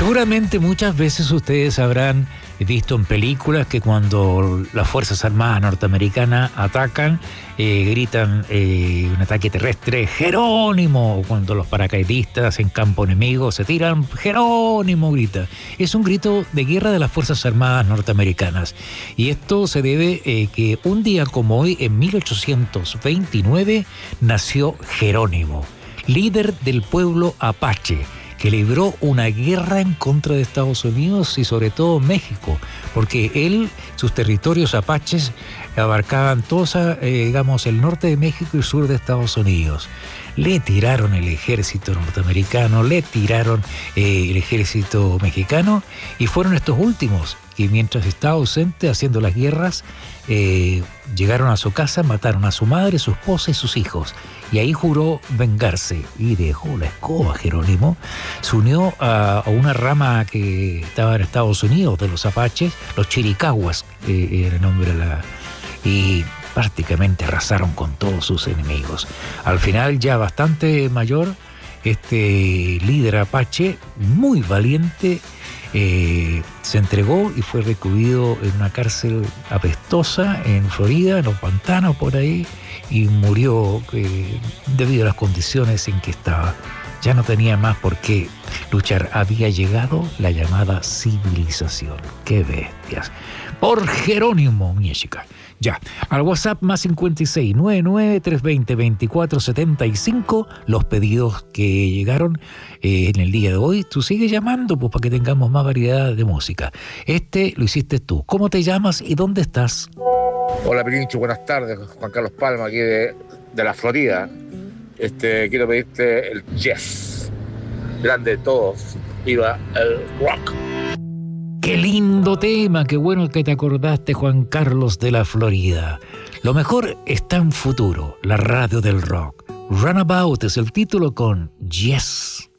Seguramente muchas veces ustedes habrán visto en películas que cuando las Fuerzas Armadas norteamericanas atacan, gritan un ataque terrestre, ¡Jerónimo! O cuando los paracaidistas en campo enemigo se tiran, ¡Jerónimo! Grita. Es un grito de guerra de las Fuerzas Armadas norteamericanas. Y esto se debe que un día como hoy, en 1829, nació Jerónimo, líder del pueblo apache, que libró una guerra en contra de Estados Unidos y sobre todo México, porque sus territorios apaches abarcaban todos, el norte de México y el sur de Estados Unidos. Le tiraron el ejército norteamericano, le tiraron el ejército mexicano, y fueron estos últimos que, mientras estaba ausente haciendo las guerras, llegaron a su casa, mataron a su madre, su esposa y sus hijos. Y ahí juró vengarse y dejó la escoba. Jerónimo se unió a una rama que estaba en Estados Unidos de los apaches, los chiricahuas, era el nombre de y prácticamente arrasaron con todos sus enemigos. Al final, ya bastante mayor, este líder apache, muy valiente, se entregó y fue recluido en una cárcel apestosa en Florida, en los pantanos por ahí, y murió debido a las condiciones en que estaba. Ya no tenía más por qué luchar. Había llegado la llamada civilización. ¡Qué bestias! Por Jerónimo, mi chica. Ya, al WhatsApp más 56 99 320 2475, los pedidos que llegaron en el día de hoy. Tú sigues llamando pues, para que tengamos más variedad de música. Lo hiciste tú. ¿Cómo te llamas y dónde estás? Hola Pirincho, buenas tardes. Juan Carlos Palma, aquí de la Florida. Quiero pedirte el Yes, grande de todos. Viva el rock. ¡Qué lindo tema! ¡Qué bueno que te acordaste, Juan Carlos de la Florida! Lo mejor está en Futuro, la radio del rock. Runabout es el título con Yes.